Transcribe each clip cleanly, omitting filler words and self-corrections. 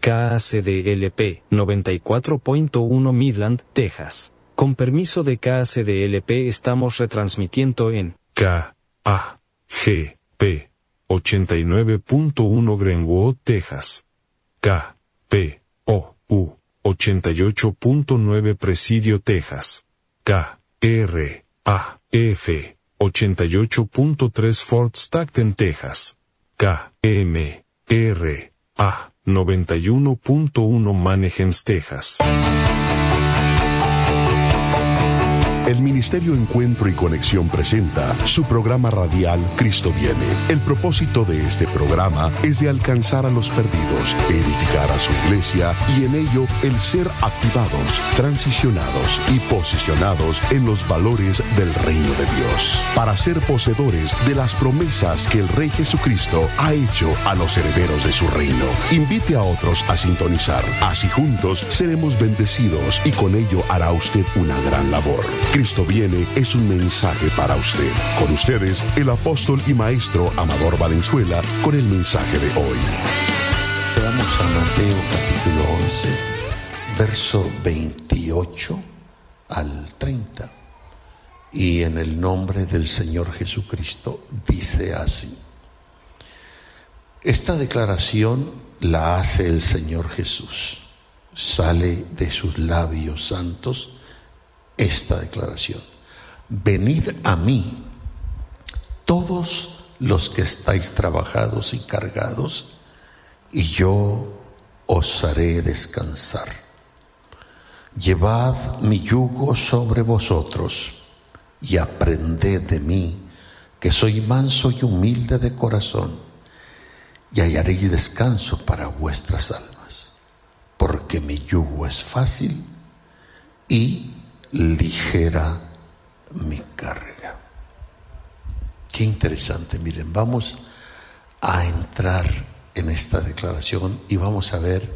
KACDLP 94.1 Midland, Texas. Con permiso de KACDLP estamos retransmitiendo en KAGP 89.1 Greenwood, Texas. KPOU 88.9 Presidio, Texas. KRAF 88.3 Fort Stockton, Texas. KMRA 91.1 Mannheim, Texas. El Ministerio Encuentro y Conexión presenta su programa radial Cristo Viene. El propósito de este programa es de alcanzar a los perdidos, edificar a su iglesia y en ello el ser activados, transicionados y posicionados en los valores del reino de Dios, para ser poseedores de las promesas que el Rey Jesucristo ha hecho a los herederos de su reino. Invite a otros a sintonizar, así juntos seremos bendecidos y con ello hará usted una gran labor. Cristo Viene es un mensaje para usted. Con ustedes, el apóstol y maestro Amador Valenzuela, con el mensaje de hoy. Vamos a Mateo capítulo 11, verso 28 al 30. Y en el nombre del Señor Jesucristo dice así. Esta declaración la hace el Señor Jesús. Sale de sus labios santos esta declaración: venid a mí, todos los que estáis trabajados y cargados, y yo os haré descansar. Llevad mi yugo sobre vosotros, y aprended de mí, que soy manso y humilde de corazón, y hallaréis descanso para vuestras almas, porque mi yugo es fácil y ligera mi carga. Qué interesante. Miren, vamos a entrar en esta declaración y vamos a ver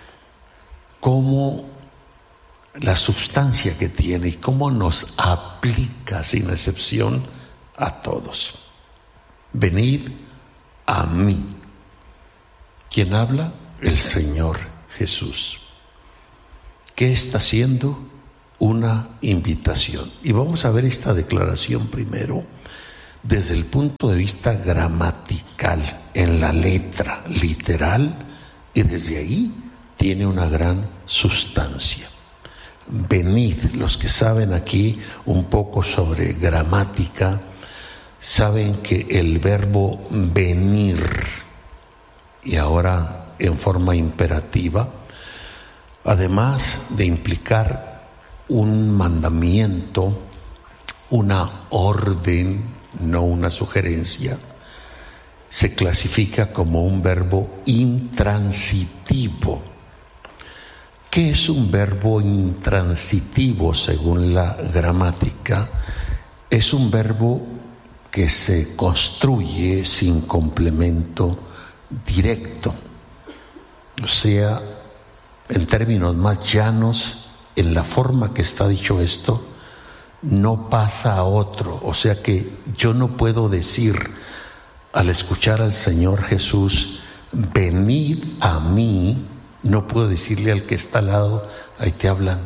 cómo la sustancia que tiene y cómo nos aplica sin excepción a todos. Venid a mí. ¿Quién habla? El Señor Jesús. ¿Qué está haciendo? Una invitación. Y vamos a ver esta declaración primero desde el punto de vista gramatical, en la letra literal, y desde ahí tiene una gran sustancia. Venid, los que saben aquí un poco sobre gramática, saben que el verbo venir, y ahora en forma imperativa, además de implicar un mandamiento, una orden, no una sugerencia, se clasifica como un verbo intransitivo. ¿Qué es un verbo intransitivo según la gramática? Es un verbo que se construye sin complemento directo. O sea, en términos más llanos, en la forma que está dicho esto, no pasa a otro. O sea que yo no puedo decir, al escuchar al Señor Jesús, venid a mí, no puedo decirle al que está al lado, ahí te hablan.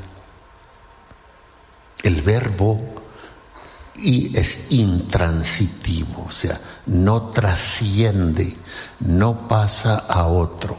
El verbo y es intransitivo, o sea, no trasciende, no pasa a otro.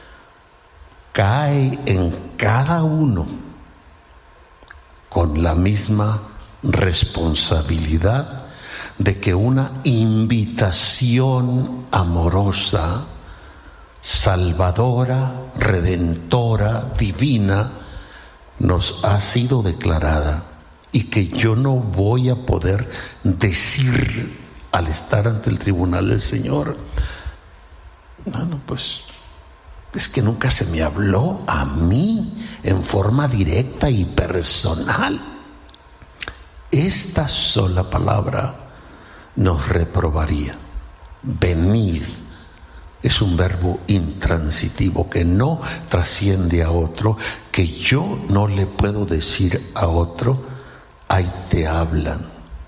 Cae en cada uno con la misma responsabilidad de que una invitación amorosa, salvadora, redentora, divina, nos ha sido declarada y que yo no voy a poder decir al estar ante el tribunal del Señor, no, pues es que nunca se me habló a mí en forma directa y personal. Esta sola palabra nos reprobaría. Venid es un verbo intransitivo que no trasciende a otro, que yo no le puedo decir a otro, ahí te hablan.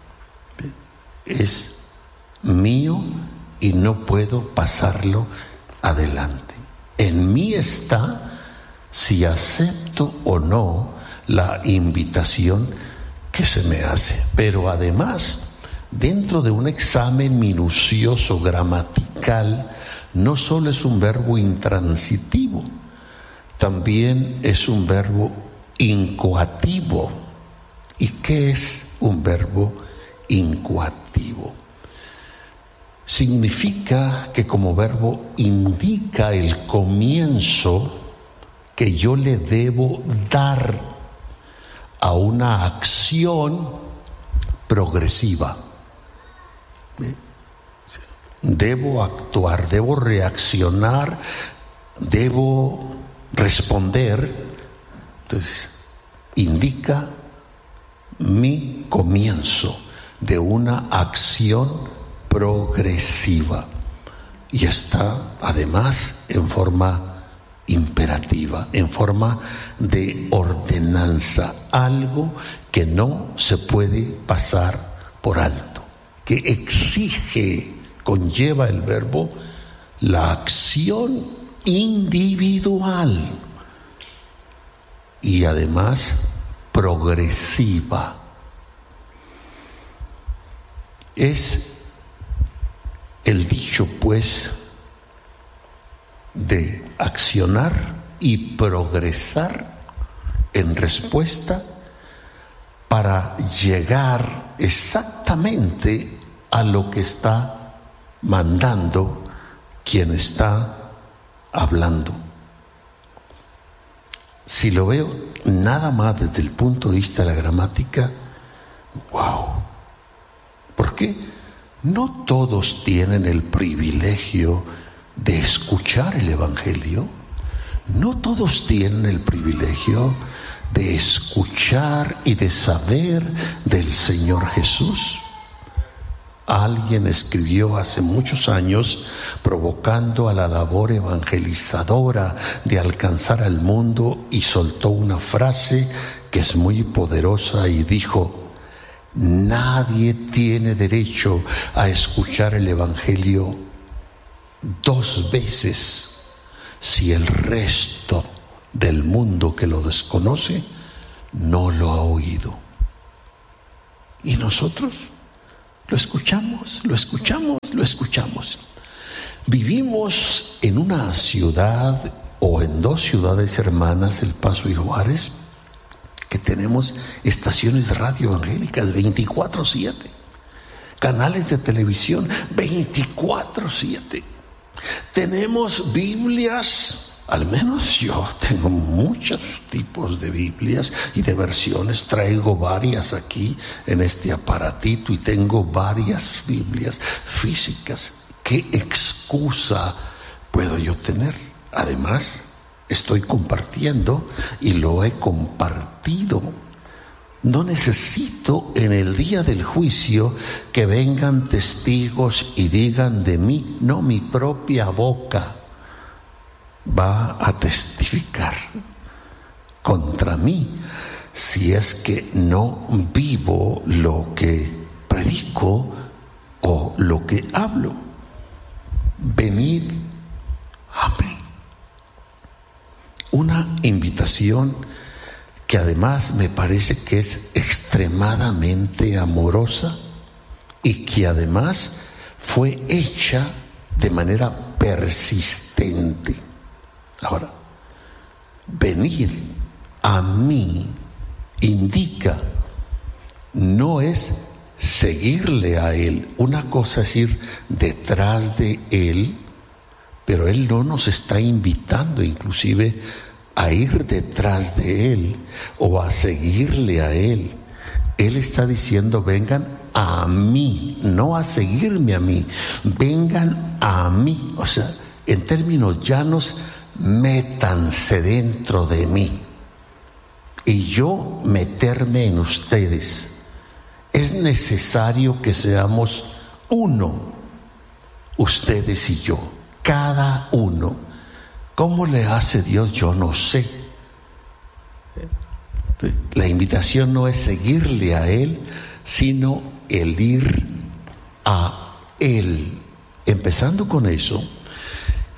Es mío y no puedo pasarlo adelante. En mí está si acepto o no la invitación que se me hace. Pero además, dentro de un examen minucioso gramatical, no solo es un verbo intransitivo, también es un verbo incoativo. ¿Y qué es un verbo incoativo? Significa que como verbo indica el comienzo que yo le debo dar a una acción progresiva. Debo actuar, debo reaccionar, debo responder. Entonces, indica mi comienzo de una acción progresiva y está además en forma imperativa, en forma de ordenanza, algo que no se puede pasar por alto, que exige, conlleva el verbo, la acción individual y además progresiva. Es el dicho, pues, de accionar y progresar en respuesta para llegar exactamente a lo que está mandando quien está hablando. Si lo veo nada más desde el punto de vista de la gramática, ¡wow! ¿Por qué? No todos tienen el privilegio de escuchar el Evangelio. No todos tienen el privilegio de escuchar y de saber del Señor Jesús. Alguien escribió hace muchos años, provocando a la labor evangelizadora de alcanzar al mundo, y soltó una frase que es muy poderosa y dijo: nadie tiene derecho a escuchar el Evangelio 2 veces si el resto del mundo que lo desconoce no lo ha oído. Y nosotros lo escuchamos. Vivimos en una ciudad o en 2 ciudades hermanas, El Paso y Juárez, que tenemos estaciones de radio evangélicas 24/7, canales de televisión 24/7. Tenemos Biblias, al menos yo tengo muchos tipos de Biblias y de versiones, traigo varias aquí en este aparatito y tengo varias Biblias físicas. ¿Qué excusa puedo yo tener? Además, estoy compartiendo y lo he compartido. No necesito en el día del juicio que vengan testigos y digan de mí. No, mi propia boca va a testificar contra mí si es que no vivo lo que predico o lo que hablo. Venid a mí. Una invitación que además me parece que es extremadamente amorosa y que además fue hecha de manera persistente. Ahora, venid a mí indica, no es seguirle a Él. Una cosa es ir detrás de Él, pero Él no nos está invitando inclusive a ir detrás de Él o a seguirle a Él. Él está diciendo: vengan a mí, no a seguirme a mí, vengan a mí. O sea, en términos llanos, métanse dentro de mí y yo meterme en ustedes. Es necesario que seamos uno, ustedes y yo, cada uno. ¿Cómo le hace Dios? Yo no sé. La invitación no es seguirle a Él, sino el ir a Él. Empezando con eso,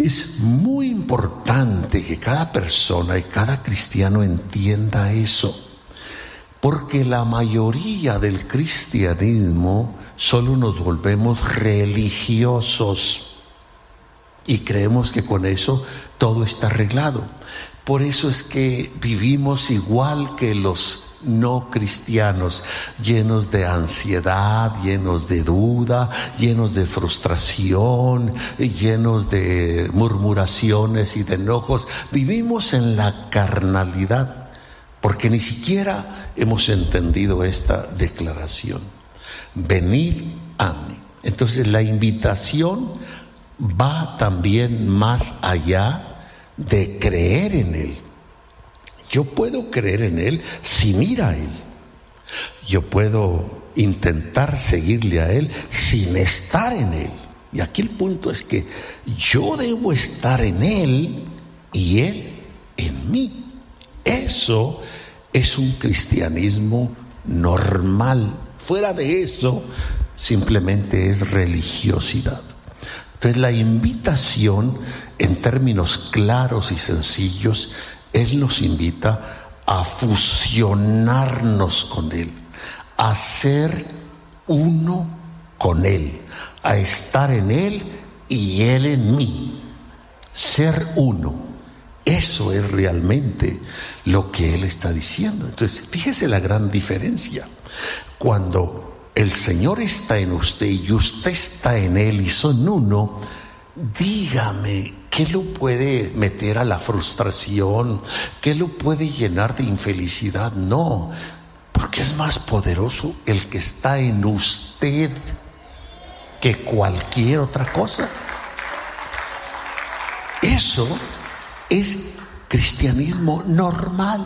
Es muy importante que cada persona y cada cristiano entienda eso, porque la mayoría del cristianismo solo nos volvemos religiosos y creemos que con eso todo está arreglado. Por eso es que vivimos igual que los no cristianos, llenos de ansiedad, llenos de duda, llenos de frustración, llenos de murmuraciones y de enojos. Vivimos en la carnalidad porque ni siquiera hemos entendido esta declaración: venid a mí. Entonces la invitación va también más allá de creer en Él. Yo puedo creer en Él sin ir a Él. Yo puedo intentar seguirle a Él sin estar en Él. Y aquí el punto es que yo debo estar en Él y Él en mí. Eso es un cristianismo normal. Fuera de eso, simplemente es religiosidad. Entonces la invitación, en términos claros y sencillos, Él nos invita a fusionarnos con Él, a ser uno con Él, a estar en Él y Él en mí. Ser uno, eso es realmente lo que Él está diciendo. Entonces, fíjese la gran diferencia. Cuando el Señor está en usted y usted está en Él y son uno, dígame, ¿qué lo puede meter a la frustración? ¿Qué lo puede llenar de infelicidad? No, porque es más poderoso el que está en usted que cualquier otra cosa. Eso es cristianismo normal.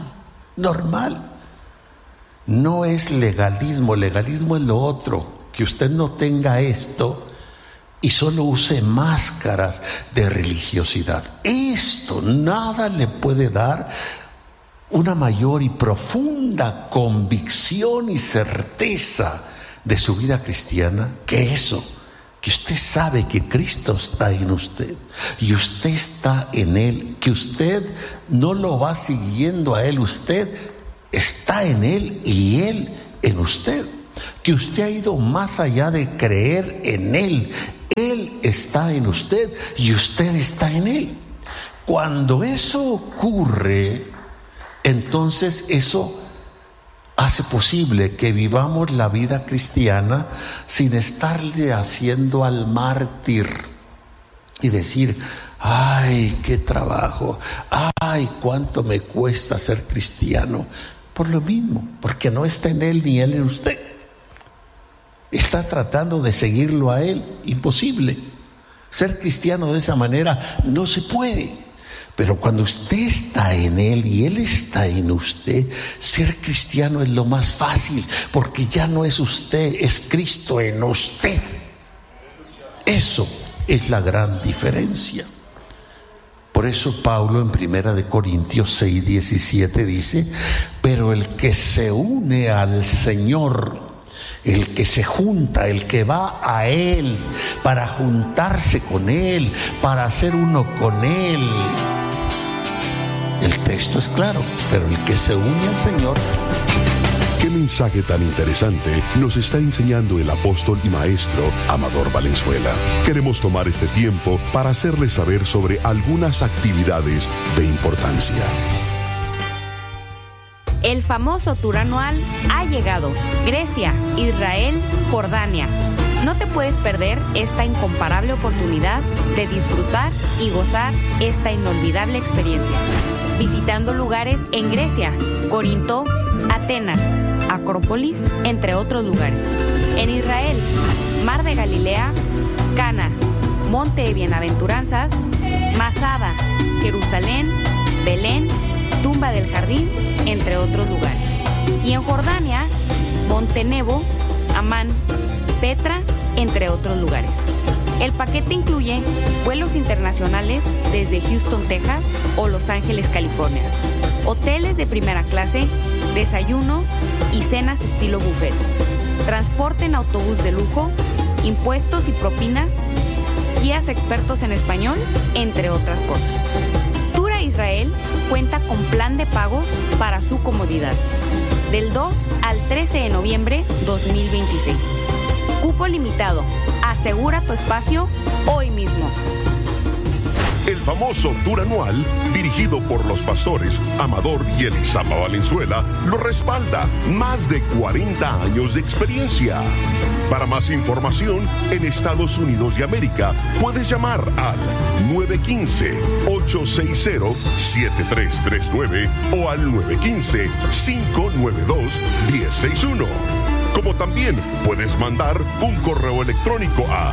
No es legalismo. Legalismo es lo otro, que usted no tenga esto y solo use máscaras de religiosidad. Esto nada le puede dar una mayor y profunda convicción y certeza de su vida cristiana que eso, que usted sabe que Cristo está en usted y usted está en Él, que usted no lo va siguiendo a Él, usted está en Él y Él en usted, que usted ha ido más allá de creer en Él. Él está en usted y usted está en Él. Cuando eso ocurre, entonces eso hace posible que vivamos la vida cristiana sin estarle haciendo al mártir y decir: ay, qué trabajo, ay, cuánto me cuesta ser cristiano. Por lo mismo, porque no está en Él ni Él en usted. Está tratando de seguirlo a Él. Imposible. Ser cristiano de esa manera no se puede. Pero cuando usted está en Él y Él está en usted, ser cristiano es lo más fácil, porque ya no es usted, es Cristo en usted. Eso es la gran diferencia. Por eso Pablo en 1 Corintios 6:17 dice: pero el que se une al Señor, el que se junta, el que va a Él para juntarse con Él, para hacer uno con Él. El texto es claro, pero el que se une al Señor. ¿Qué mensaje tan interesante nos está enseñando el apóstol y maestro Amador Valenzuela? Queremos tomar este tiempo para hacerles saber sobre algunas actividades de importancia. El famoso tour anual ha llegado. Grecia, Israel, Jordania. No te puedes perder esta incomparable oportunidad de disfrutar y gozar esta inolvidable experiencia. Visitando lugares en Grecia, Corinto, Atenas, Acrópolis, entre otros lugares. En Israel, Mar de Galilea, Cana, Monte de Bienaventuranzas, Masada, Jerusalén, Belén, Tumba del Jardín, entre otros lugares. Y en Jordania, Monte Nebo, Amán, Petra, entre otros lugares. El paquete incluye vuelos internacionales desde Houston, Texas o Los Ángeles, California, hoteles de primera clase, desayunos y cenas estilo buffet, transporte en autobús de lujo, impuestos y propinas, guías expertos en español, entre otras cosas. Tura Israel cuenta con plan de pagos para su comodidad. Del 2 al 13 de noviembre 2026. Cupo limitado. Asegura tu espacio hoy mismo. El famoso tour anual, dirigido por los pastores Amador y Elisama Valenzuela, lo respalda. Más de 40 años de experiencia. Para más información, en Estados Unidos de América, puedes llamar al 915-860-7339 o al 915-592-1061. Como también puedes mandar un correo electrónico a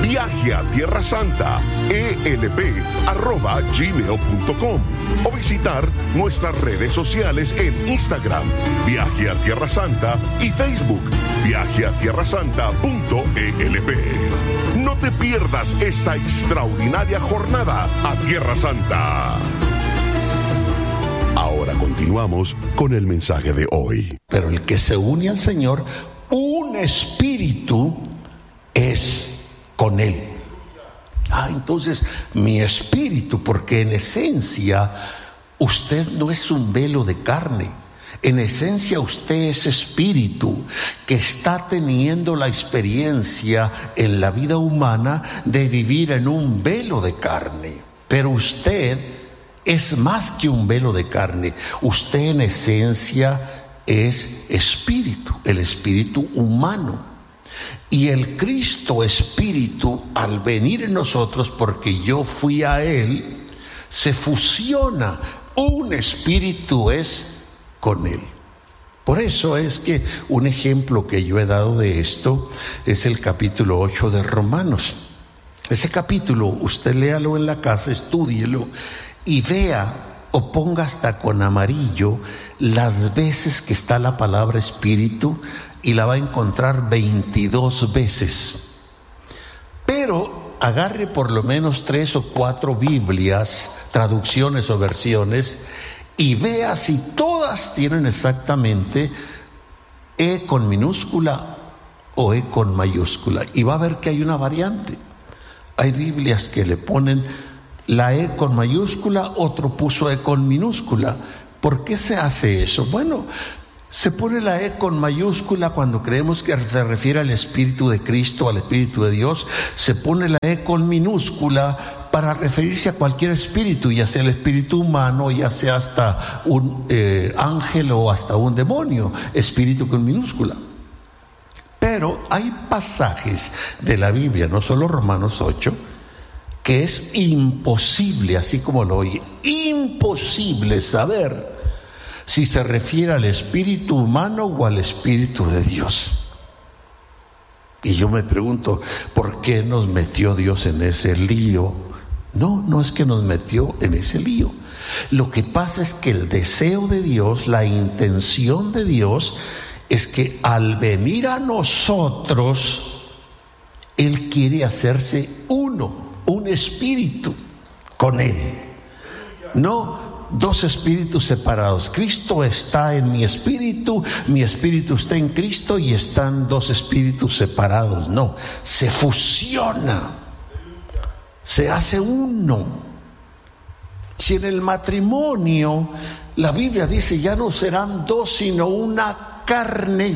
viajeatierrasanta@gmail.com o visitar nuestras redes sociales en Instagram, Viaje a Tierra Santa, y Facebook, viajeatierrasanta.elp. No te pierdas esta extraordinaria jornada a Tierra Santa. Ahora continuamos con el mensaje de hoy. Pero el que se une al Señor, un espíritu es con Él. Entonces, mi espíritu, porque en esencia usted no es un velo de carne. En esencia usted es espíritu que está teniendo la experiencia en la vida humana de vivir en un velo de carne. Pero usted es más que un velo de carne. Usted en esencia es espíritu, el espíritu humano. Y el Cristo Espíritu, al venir en nosotros, porque yo fui a Él, se fusiona. Un espíritu es con Él. Por eso es que un ejemplo que yo he dado de esto es el capítulo 8 de Romanos. Ese capítulo, usted léalo en la casa, estúdielo y vea o ponga hasta con amarillo las veces que está la palabra espíritu, y la va a encontrar 22 veces. Pero agarre por lo menos 3 o 4 Biblias, traducciones o versiones, y vea si todas tienen exactamente E con minúscula o E con mayúscula, y va a ver que hay una variante. Hay Biblias que le ponen la E con mayúscula, otro puso E con minúscula. ¿Por qué se hace eso? Bueno, se pone la E con mayúscula cuando creemos que se refiere al Espíritu de Cristo, al Espíritu de Dios. Se pone la E con minúscula para referirse a cualquier espíritu, ya sea el espíritu humano, ya sea hasta un ángel o hasta un demonio, espíritu con minúscula. Pero hay pasajes de la Biblia, no solo Romanos 8, que es imposible, así como lo oye, imposible saber si se refiere al espíritu humano o al Espíritu de Dios. Y yo me pregunto, ¿por qué nos metió Dios en ese lío? No es que nos metió en ese lío. Lo que pasa es que el deseo de Dios, la intención de Dios, es que al venir a nosotros, Él quiere hacerse uno, un espíritu con Él. No 2 espíritus separados. Cristo está en mi espíritu está en Cristo y están 2 espíritus separados. No, se fusiona, se hace uno. Si en el matrimonio la Biblia dice ya no serán 2 sino una carne,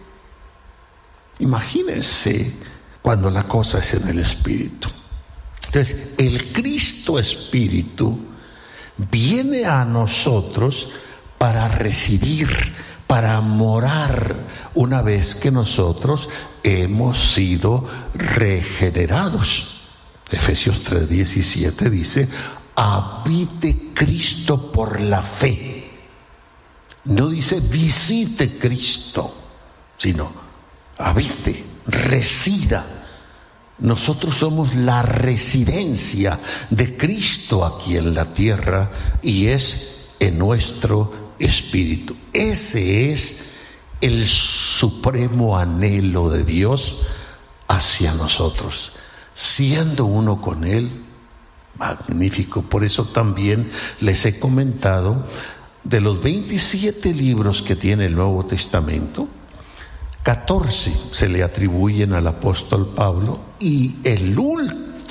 imagínense cuando la cosa es en el espíritu. Entonces, el Cristo Espíritu viene a nosotros para residir, para morar, una vez que nosotros hemos sido regenerados. Efesios 3:17 dice: habite Cristo por la fe. No dice visite Cristo, sino habite, resida. Nosotros somos la residencia de Cristo aquí en la tierra, y es en nuestro espíritu. Ese es el supremo anhelo de Dios hacia nosotros, siendo uno con Él. Magnífico. Por eso también les he comentado, de los 27 libros que tiene el Nuevo Testamento, 14 se le atribuyen al apóstol Pablo, y el último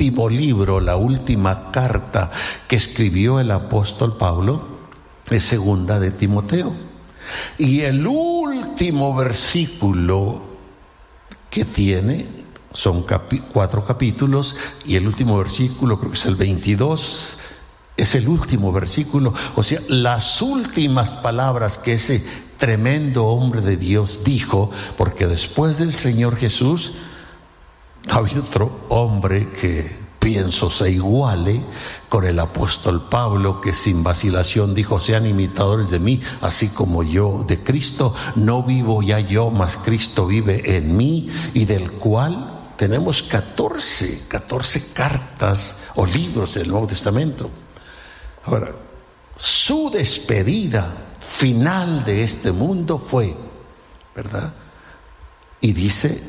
último libro, la última carta que escribió el apóstol Pablo es segunda de Timoteo. Y el último versículo que tiene son 4 capítulos, y el último versículo, creo que es el 22, es el último versículo. O sea, las últimas palabras que ese tremendo hombre de Dios dijo, porque después del Señor Jesús ha habido otro hombre que pienso se iguale con el apóstol Pablo, que sin vacilación dijo: sean imitadores de mí, así como yo de Cristo. No vivo ya yo, mas Cristo vive en mí, y del cual tenemos 14 cartas o libros del Nuevo Testamento. Ahora, su despedida final de este mundo fue, ¿verdad? Y dice: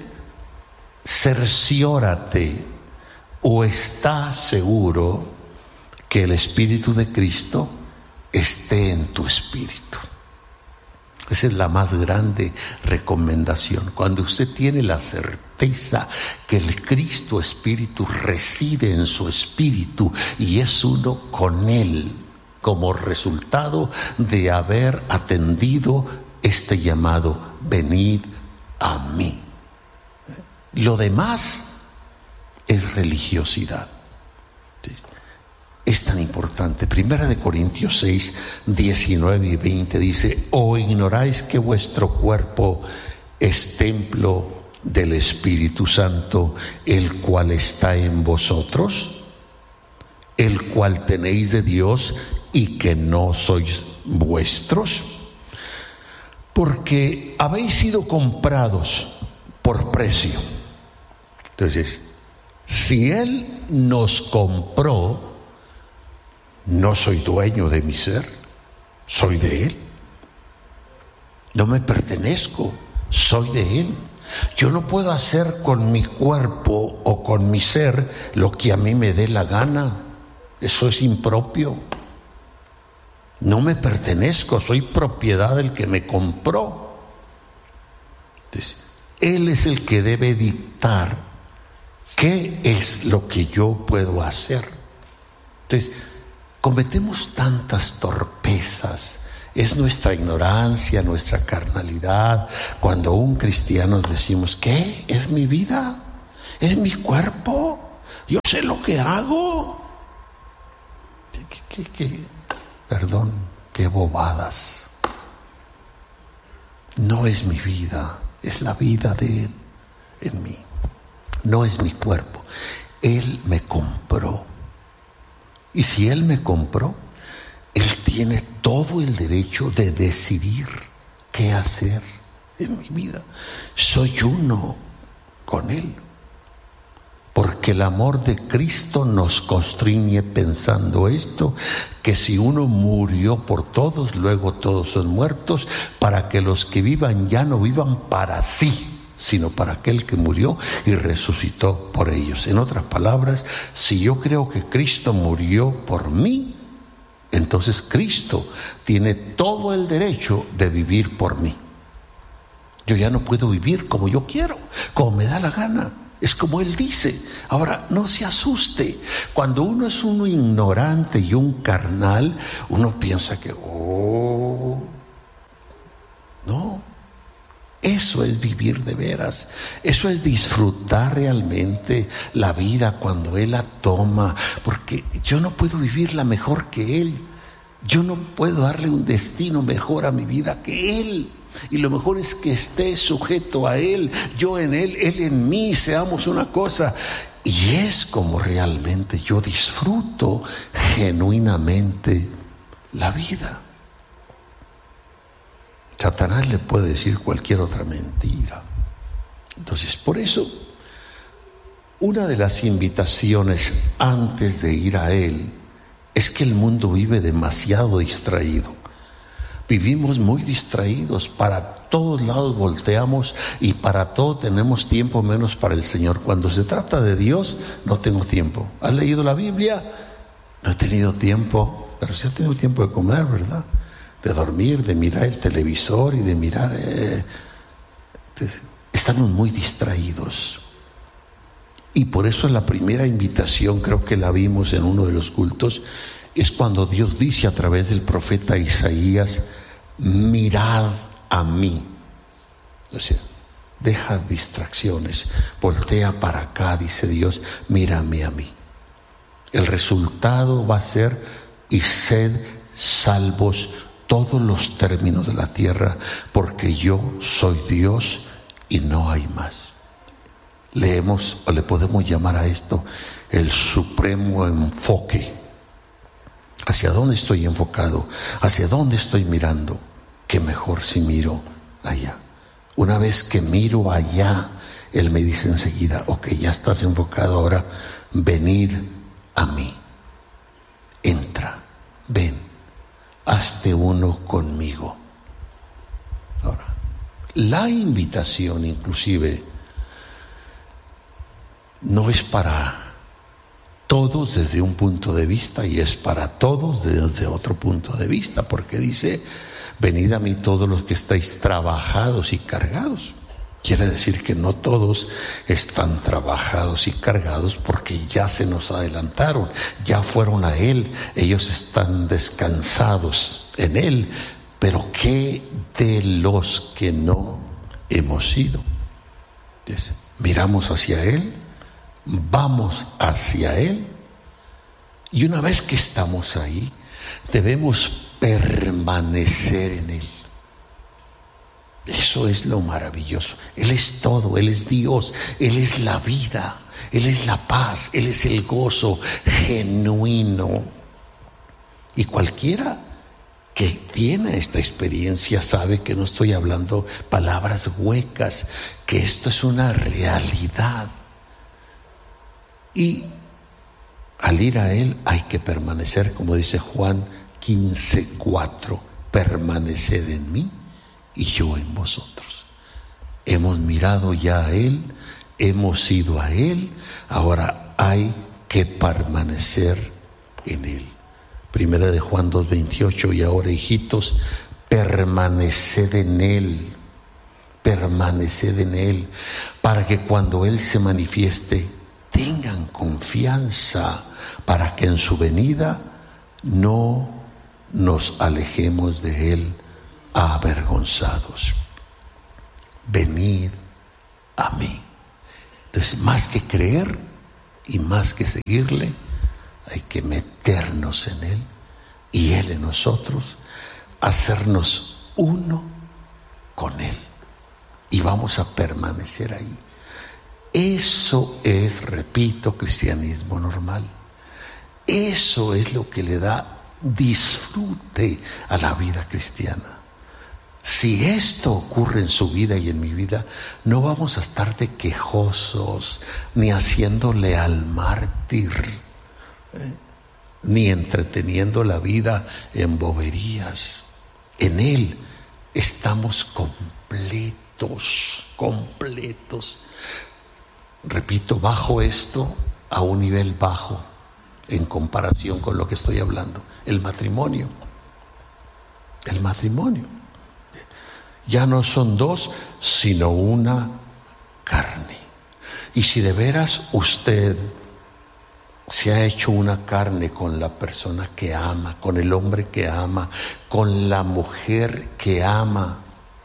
cerciórate o está seguro que el Espíritu de Cristo esté en tu espíritu. Esa es la más grande recomendación. Cuando usted tiene la certeza que el Cristo Espíritu reside en su espíritu y es uno con Él, como resultado de haber atendido este llamado: venid a mí. Lo demás es religiosidad. Es tan importante. Primera de Corintios 6, 19 y 20 dice: ¿o ignoráis que vuestro cuerpo es templo del Espíritu Santo, el cual está en vosotros, el cual tenéis de Dios, y que no sois vuestros? Porque habéis sido comprados por precio. Entonces, si Él nos compró, no soy dueño de mi ser, soy de Él. No me pertenezco, soy de Él. Yo no puedo hacer con mi cuerpo o con mi ser lo que a mí me dé la gana. Eso es impropio. No me pertenezco, soy propiedad del que me compró. Entonces, Él es el que debe dictar qué es lo que yo puedo hacer. Entonces, cometemos tantas torpezas. Es nuestra ignorancia, nuestra carnalidad, cuando un cristiano decimos: ¿qué? ¿Es mi vida? ¿Es mi cuerpo? ¿Yo sé lo que hago? Perdón, qué bobadas. No es mi vida, es la vida de Él en mí. No es mi cuerpo. Él me compró. Y si Él me compró, Él tiene todo el derecho de decidir qué hacer en mi vida. Soy uno con Él. Porque el amor de Cristo nos constriñe pensando esto: que si uno murió por todos, luego todos son muertos, para que los que vivan ya no vivan para sí, sino para aquel que murió y resucitó por ellos. En otras palabras, si yo creo que Cristo murió por mí, entonces Cristo tiene todo el derecho de vivir por mí. Yo ya no puedo vivir como yo quiero, como me da la gana. Es como Él dice. Ahora, no se asuste. Cuando uno es uno ignorante y un carnal, uno piensa que, no. Eso es vivir de veras. Eso es disfrutar realmente la vida cuando Él la toma. Porque yo no puedo vivirla mejor que Él. Yo no puedo darle un destino mejor a mi vida que Él. Y lo mejor es que esté sujeto a Él, yo en Él, Él en mí, seamos una cosa. Y es como realmente yo disfruto genuinamente la vida. Satanás le puede decir cualquier otra mentira. Entonces, por eso, una de las invitaciones antes de ir a Él es que el mundo vive demasiado distraído. Vivimos muy distraídos, para todos lados volteamos y para todo tenemos tiempo menos para el Señor. Cuando se trata de Dios, no tengo tiempo. ¿Has leído la Biblia? No he tenido tiempo, pero sí he tenido tiempo de comer, ¿verdad? De dormir, de mirar el televisor y de mirar... Entonces, estamos muy distraídos. Y por eso la primera invitación, creo que la vimos en uno de los cultos, es cuando Dios dice a través del profeta Isaías: mirad a mí. O sea, deja distracciones, voltea para acá, dice Dios, mírame a mí. El resultado va a ser: y sed salvos todos los términos de la tierra, porque yo soy Dios y no hay más. Leemos, o le podemos llamar a esto, el supremo enfoque. ¿Hacia dónde estoy enfocado? ¿Hacia dónde estoy mirando? Qué mejor si miro allá. Una vez que miro allá, Él me dice enseguida: ok, ya estás enfocado, ahora venid a mí. Entra, ven, hazte uno conmigo. Ahora, la invitación inclusive no es para todos desde un punto de vista, y es para todos desde otro punto de vista, porque dice: venid a mí todos los que estáis trabajados y cargados. Quiere decir que no todos están trabajados y cargados, porque ya se nos adelantaron, ya fueron a Él, ellos están descansados en Él. Pero ¿qué de los que no hemos ido? Entonces, miramos hacia Él, vamos hacia Él, y una vez que estamos ahí, debemos permanecer en Él. Eso es lo maravilloso. Él es todo, Él es Dios, Él es la vida, Él es la paz, Él es el gozo genuino. Y cualquiera que tiene esta experiencia sabe que no estoy hablando palabras huecas, que esto es una realidad. Y al ir a Él hay que permanecer, como dice Juan 15:4, permaneced en mí y yo en vosotros. Hemos mirado ya a Él, hemos ido a Él, ahora hay que permanecer en Él. Primera de Juan 2:28, y ahora, hijitos, permaneced en Él, para que cuando Él se manifieste, tengan confianza, para que en su venida no nos alejemos de Él avergonzados. Venid a mí. Entonces, más que creer y más que seguirle, hay que meternos en Él y Él en nosotros, hacernos uno con Él, y vamos a permanecer ahí. Eso es, repito, cristianismo normal. Eso es lo que le da disfrute a la vida cristiana. Si esto ocurre en su vida y en mi vida, no vamos a estar de quejosos, ni haciéndole al mártir, ni entreteniendo la vida en boberías. En Él estamos completos. Repito, bajo esto a un nivel bajo en comparación con lo que estoy hablando. El matrimonio. Ya no son dos, sino una carne. Y si de veras usted se ha hecho una carne con la persona que ama, con el hombre que ama, con la mujer que ama,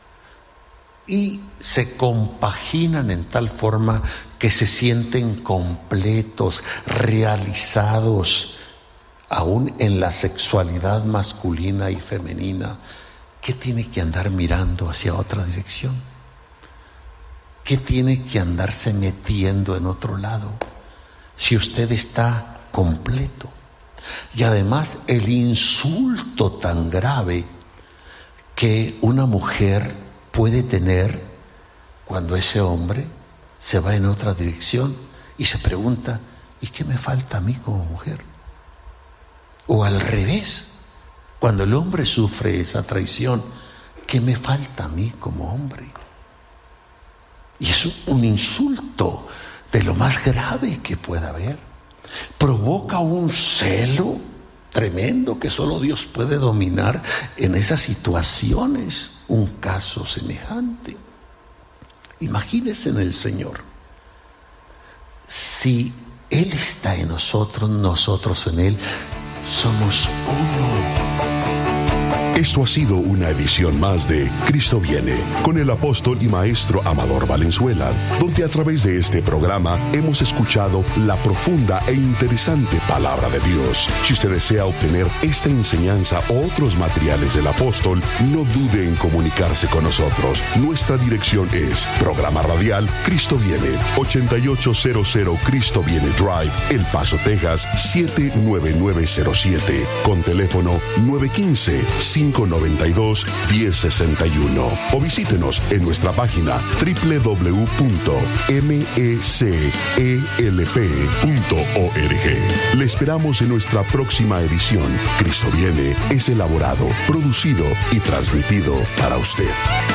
y se compaginan en tal forma que se sienten completos, realizados, aún en la sexualidad masculina y femenina, ¿qué tiene que andar mirando hacia otra dirección? ¿Qué tiene que andarse metiendo en otro lado? Si usted está completo. Y además el insulto tan grave que una mujer puede tener cuando ese hombre se va en otra dirección y se pregunta: ¿y qué me falta a mí como mujer? O al revés, cuando el hombre sufre esa traición, ¿qué me falta a mí como hombre? Y es un insulto de lo más grave que pueda haber. Provoca un celo tremendo que solo Dios puede dominar en esas situaciones. Un caso semejante. Imagínense en el Señor. si Él está en nosotros, nosotros en Él, somos uno. Esto ha sido una edición más de Cristo Viene, con el apóstol y maestro Amador Valenzuela, donde a través de este programa hemos escuchado la profunda e interesante palabra de Dios. Si usted desea obtener esta enseñanza o otros materiales del apóstol, no dude en comunicarse con nosotros. Nuestra dirección es Programa Radial Cristo Viene, 8800 Cristo Viene Drive, El Paso, Texas, 79907, con teléfono 915-592-1061. O visítenos en nuestra página www.mecelp.org. Le esperamos en nuestra próxima edición. Cristo Viene es elaborado, producido y transmitido para usted.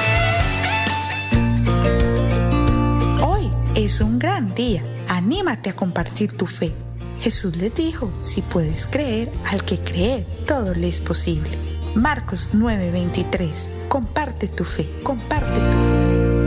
Hoy es un gran día. Anímate a compartir tu fe. Jesús les dijo, si puedes creer, al que cree, todo le es posible. Marcos 9:23. Comparte tu fe, comparte tu fe.